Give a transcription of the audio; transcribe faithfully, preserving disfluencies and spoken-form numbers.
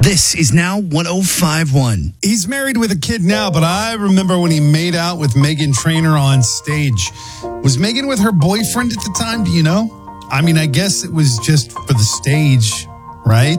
This is now one oh five point one. He's married with a kid now, but I remember when he made out with Meghan Trainor on stage. Was Meghan with her boyfriend at the time? Do you know? I mean, I guess it was just for the stage, right?